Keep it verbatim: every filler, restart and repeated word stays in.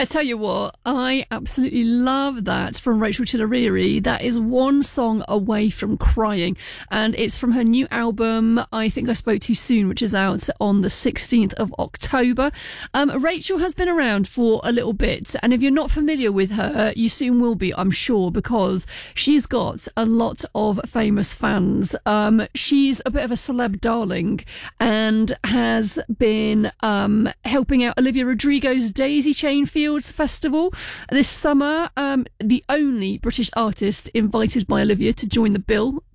I tell you what, I absolutely love that from Rachel Chilleriri. That is one song away from crying, and it's from her new album, I Think I Spoke Too Soon, which is out on the sixteenth of October. Um, Rachel has been around for a little bit, and if you're not familiar with her, you soon will be, I'm sure, because she's got a lot of famous fans. Um, she's a bit of a celeb darling and has been um, helping out Olivia Rodrigo's Daisy Chain Fields Festival this summer. Um, the only British artist invited by Olivia to join the bill